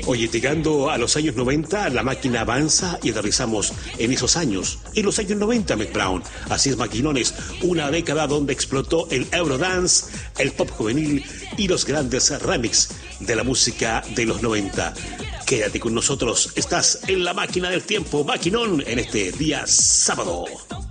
Oye, llegando a los años 90, la máquina avanza y aterrizamos en esos años. En los años 90, Mac Brown. Así es, maquinones, una década donde explotó el Eurodance, el pop juvenil y los grandes remix de la música de los 90. Quédate con nosotros, estás en la máquina del tiempo, maquinón, en este día sábado.